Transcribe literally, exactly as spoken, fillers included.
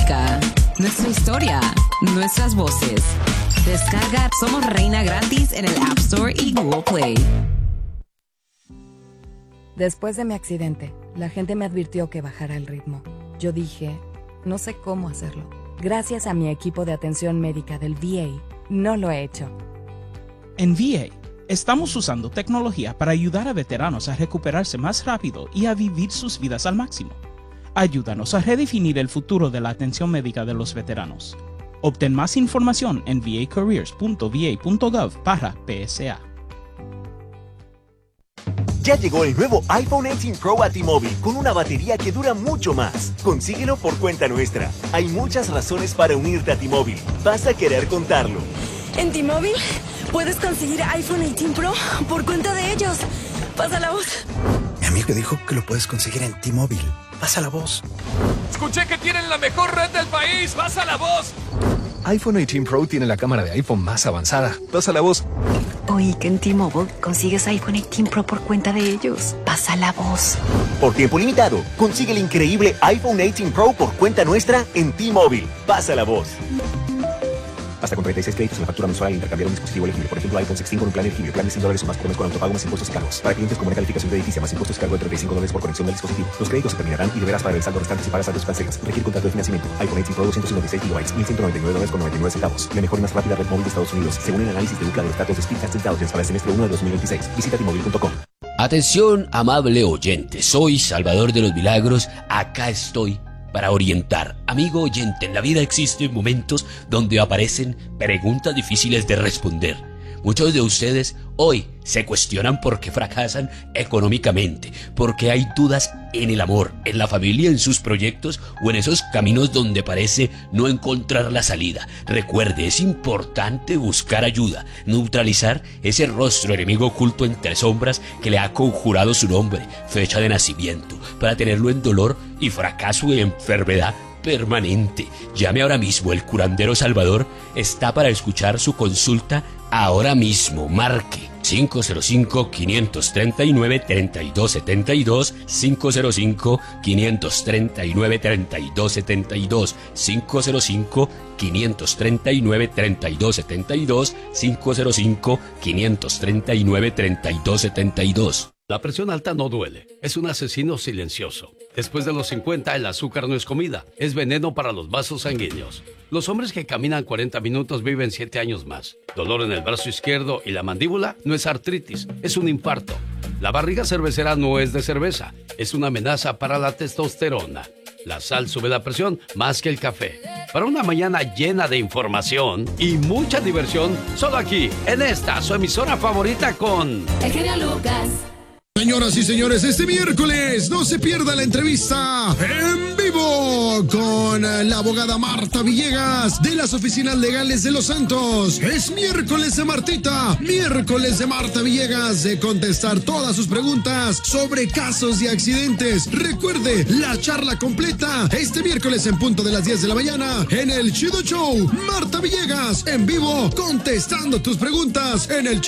música, nuestra historia, nuestras voces. Descarga Somos Reina gratis en el App Store y Google Play. Después de mi accidente, la gente me advirtió que bajara el ritmo. Yo dije, no sé cómo hacerlo. Gracias a mi equipo de atención médica del V A, no lo he hecho. En V A, estamos usando tecnología para ayudar a veteranos a recuperarse más rápido y a vivir sus vidas al máximo. Ayúdanos a redefinir el futuro de la atención médica de los veteranos. Obtén más información en v a careers punto v a punto gov barra P S A. Ya llegó el nuevo iPhone dieciocho Pro a T-Mobile con una batería que dura mucho más. Consíguelo por cuenta nuestra. Hay muchas razones para unirte a T-Mobile. Vas a querer contarlo. En T-Mobile puedes conseguir iPhone dieciocho Pro por cuenta de ellos. Pasa la voz. Mi amigo dijo que lo puedes conseguir en T-Mobile. Pasa la voz. Escuché que tienen la mejor red del país. Pasa la voz. iPhone dieciocho Pro tiene la cámara de iPhone más avanzada. Pasa la voz. Oí que en T-Mobile consigues iPhone dieciocho Pro por cuenta de ellos. Pasa la voz. Por tiempo limitado, consigue el increíble iPhone dieciocho Pro por cuenta nuestra en T-Mobile. Pasa la voz. Hasta con treinta y seis créditos en la factura mensual al intercambiar un dispositivo elegible. Por ejemplo, iPhone sexteen con un plan elegible. Plan de cien dólares o más por mes con autopago más impuestos y cargos. Para clientes con buena calificación crediticia más impuestos y cargo de treinta y cinco dólares por conexión del dispositivo. Los créditos se terminarán y deberás pagar el saldo restante si pagas saldos cancelas. Requiere contrato de financiamiento. iPhone dieciocho Pro doscientos cincuenta y seis gigabytes, mil ciento noventa y nueve dólares con noventa y nueve centavos. La mejor y más rápida red móvil de Estados Unidos, según el análisis de Ookla de los datos de Speedtest Intelligence para el semestre uno de dos mil veintiséis. Visita T Mobile punto com. Atención, amable oyente. Soy Salvador de los Milagros. Acá estoy para orientar. Amigo oyente, en la vida existen momentos donde aparecen preguntas difíciles de responder. Muchos de ustedes hoy se cuestionan por qué fracasan económicamente, porque hay dudas en el amor, en la familia, en sus proyectos o en esos caminos donde parece no encontrar la salida. Recuerde, es importante buscar ayuda, neutralizar ese rostro enemigo oculto entre sombras que le ha conjurado su nombre, fecha de nacimiento, para tenerlo en dolor y fracaso y enfermedad permanente. Llame ahora mismo, el curandero Salvador está para escuchar su consulta ahora mismo. Marque cinco cero cinco, cinco tres nueve, tres dos siete dos, cinco cero cinco, cinco tres nueve, tres dos siete dos, cinco cero cinco, cinco tres nueve, tres dos siete dos, cinco cero cinco, cinco tres nueve, tres dos siete dos. La presión alta no duele, es un asesino silencioso. Después de los cincuenta, el azúcar no es comida, es veneno para los vasos sanguíneos. Los hombres que caminan cuarenta minutos viven siete años más. Dolor en el brazo izquierdo y la mandíbula no es artritis, es un infarto. La barriga cervecera no es de cerveza, es una amenaza para la testosterona. La sal sube la presión más que el café. Para una mañana llena de información y mucha diversión, solo aquí, en esta, su emisora favorita con... El genio Lucas. Señoras y señores, este miércoles no se pierda la entrevista en vivo con la abogada Marta Villegas de las oficinas legales de Los Santos. Es miércoles de Martita, miércoles de Marta Villegas de contestar todas sus preguntas sobre casos y accidentes. Recuerde, la charla completa este miércoles en punto de las diez de la mañana en el Chido Show. Marta Villegas en vivo contestando tus preguntas en el